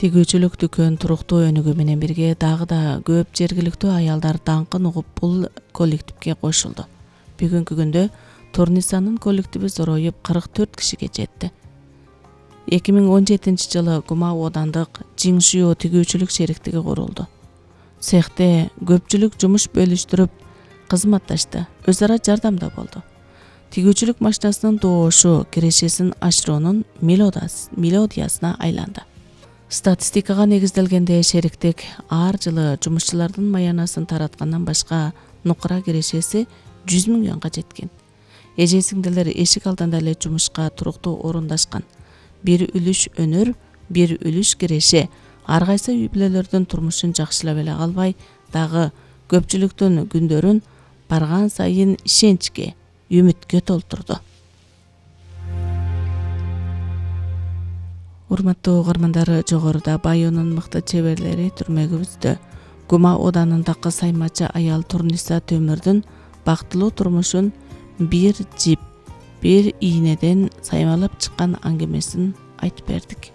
Тигүүчүлүк дүкөн туруктуу өнүгүү менен бирге дагы да көп жергиликтүү аялдар даңкын угуп бул коллективге кошулду. Бүгүнкү күндө Турнисанын коллективи зороюп 44 кишиге жетти. 2017 жылы Гума оодандык Жиңшио тигүүчүлүк шериктиги курулду. Цехте көпчүлүк жумуш бөлүштүрүп кызматташты, өз ара жардамда болду. Тигүүчүлүк машинасынын доошу кирешесин ашыруунун мелодиясына айланды. Статистикага негизделгенде шериктик ар жылы жумушчулардын маянасын тараткандан башка нукура кирешеси 100 миллионго жеткен. Эже-сиңдилер эшик алдында эле жумушка туруктуу орундашкан. Бир үлүш өнөр, бир үлүш киреше ар кайсы үй бүлөлөрдүн турмушун жакшылап эле калбай, дагы көпчүлүктүн күндөрүн барган сайын ишенчке, үмүткө толтурду. Урматтуу угармандар, жогоруда Байонун мыкты чеберлери түрмөгүбүздө Гума оданындагы саймачы аял Турниса Төмүрдүн бактылуу турмушун бир жип, бир ийнеден саймалап чыккан аңгемесин айтып бердик.